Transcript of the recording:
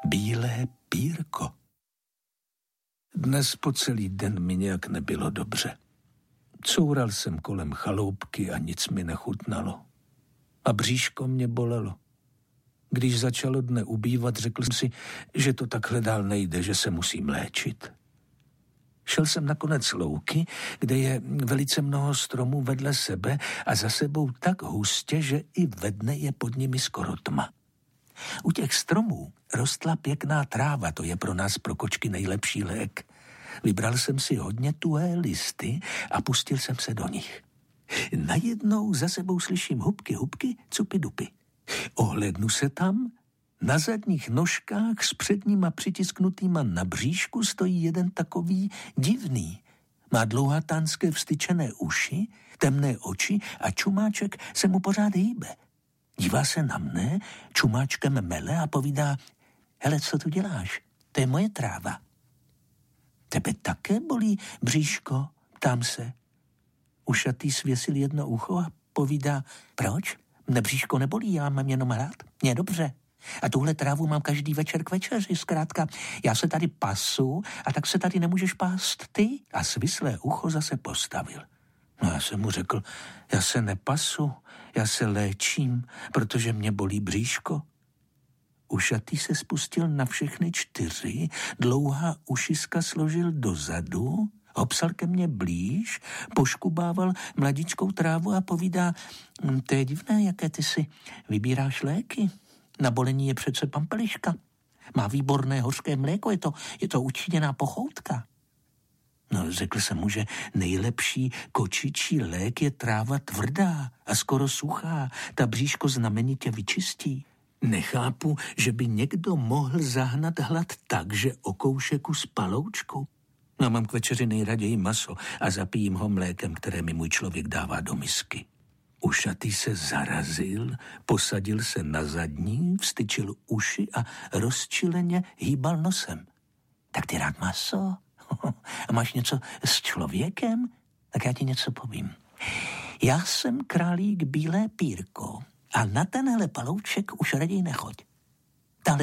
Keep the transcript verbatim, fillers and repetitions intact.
Bílé pírko. Dnes po celý den mi nějak nebylo dobře. Coural jsem kolem chaloupky a nic mi nechutnalo. A bříško mě bolelo. Když začalo dne ubývat, řekl jsem si, že to takhle dál nejde, že se musím léčit. Šel jsem na konec louky, kde je velice mnoho stromů vedle sebe a za sebou tak hustě, že i ve dne je pod nimi skoro tma. U těch stromů rostla pěkná tráva, to je pro nás pro kočky nejlepší lék. Vybral jsem si hodně tuhé listy a pustil jsem se do nich. Najednou za sebou slyším hubky, hubky, cupy, dupy. Ohlédnu se tam, na zadních nožkách s předníma přitisknutýma na bříšku stojí jeden takový divný. Má dlouhatánské vstyčené uši, temné oči a čumáček se mu pořád hýbe. Dívá se na mne, čumáčkem mele a povídá: hele, co tu děláš? To je moje tráva. Tebe také bolí bříško? Ptám se. Ušatý svěsil jedno ucho a povídá: proč? Mne bříško nebolí, já mám jenom hlad. Mně dobře. A tuhle trávu mám každý večer k večeři, zkrátka. Já se tady pasu a tak se tady nemůžeš pást ty? A svislé ucho zase postavil. No já jsem mu řekl, já se nepasu, já se léčím, protože mě bolí bříško. Ušatý se spustil na všechny čtyři, dlouhá ušiska složil dozadu, hopsal ke mně blíž, poškubával mladičkou trávu a povídá: to je divné, jaké ty si vybíráš léky. Na bolení je přece pampeliška. Má výborné hořké mléko, je to, je to učiněná pochoutka. No, řekl jsem mu, že nejlepší kočičí lék je tráva tvrdá a skoro suchá. Ta bříško znamenitě vyčistí. Nechápu, že by někdo mohl zahnat hlad tak, že okouše kus paloučku. No, mám k večeři nejraději maso a zapijím ho mlékem, které mi můj člověk dává do misky. Ušatý se zarazil, posadil se na zadní, vstyčil uši a rozčileně hýbal nosem. Tak ty rád maso? A máš něco s člověkem? Tak já ti něco povím. Já jsem králík Bílé pírko a na tenhle palouček už raději nechoď.